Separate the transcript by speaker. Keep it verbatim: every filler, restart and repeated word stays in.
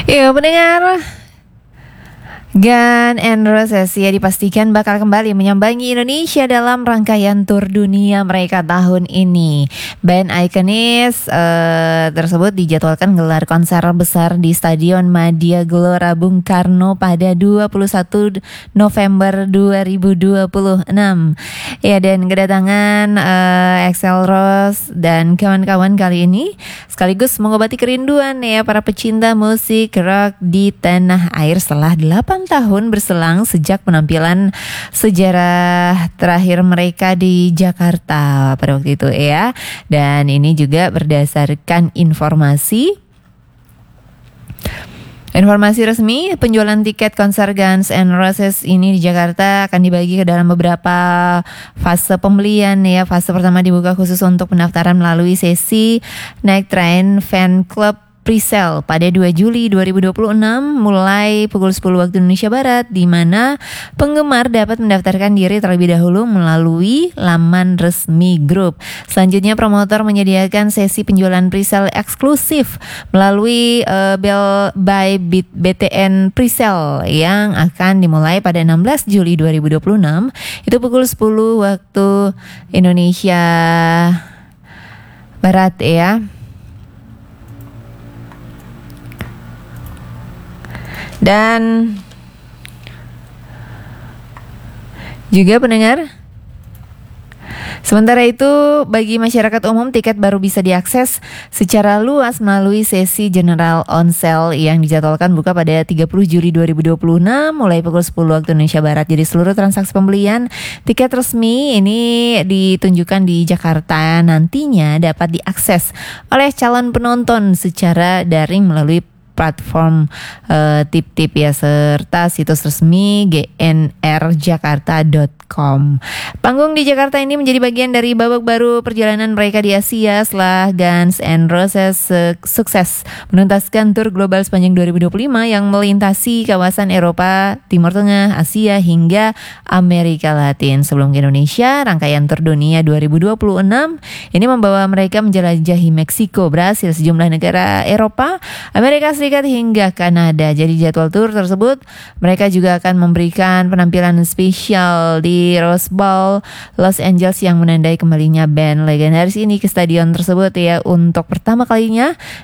Speaker 1: Ya pendengar, Gun N' Roses ya dipastikan bakal kembali menyambangi Indonesia dalam rangkaian tur dunia mereka tahun ini. Band ikonis uh, tersebut dijadwalkan gelar konser besar di Stadion Madia Gelora Bung Karno pada dua puluh satu November dua ribu dua puluh enam. Ya, dan kedatangan uh, Axl Rose dan kawan-kawan kali ini sekaligus mengobati kerinduan ya para pecinta musik rock di tanah air setelah delapan tahun berselang sejak penampilan sejarah terakhir mereka di Jakarta pada waktu itu ya. Dan ini juga berdasarkan informasi Informasi resmi, penjualan tiket konser Guns N' Roses ini di Jakarta akan dibagi ke dalam beberapa fase pembelian ya. Fase pertama dibuka khusus untuk pendaftaran melalui sesi Night Train Fan Club Presale pada dua Juli dua ribu dua puluh enam mulai pukul sepuluh waktu Indonesia Barat, di mana penggemar dapat mendaftarkan diri terlebih dahulu melalui laman resmi grup. Selanjutnya promotor menyediakan sesi penjualan presale eksklusif melalui uh, Bell by B T N Presale yang akan dimulai pada enam belas Juli dua ribu dua puluh enam itu pukul sepuluh waktu Indonesia Barat ya. Dan juga pendengar, sementara itu bagi masyarakat umum tiket baru bisa diakses secara luas melalui sesi General on Sale yang dijadwalkan buka pada tiga puluh Juli dua ribu dua puluh enam mulai pukul sepuluh waktu Indonesia Barat. Jadi seluruh transaksi pembelian tiket resmi ini ditunjukkan di Jakarta nantinya dapat diakses oleh calon penonton secara daring melalui platform uh, tip-tip ya, serta situs resmi g n r jakarta dot com. Panggung di Jakarta ini menjadi bagian dari babak baru perjalanan mereka di Asia setelah Guns N' Roses uh, sukses menuntaskan tur global sepanjang dua ribu dua puluh lima yang melintasi kawasan Eropa, Timur Tengah, Asia hingga Amerika Latin. Sebelum ke Indonesia, rangkaian tur dunia dua ribu dua puluh enam ini membawa mereka menjelajahi Meksiko, Brasil, sejumlah negara Eropa, Amerika Serikat hingga Kanada. Jadi jadwal tur tersebut mereka juga akan memberikan penampilan spesial di Rose Bowl Los Angeles yang menandai kembalinya band legendaris ini ke stadion tersebut ya untuk pertama kalinya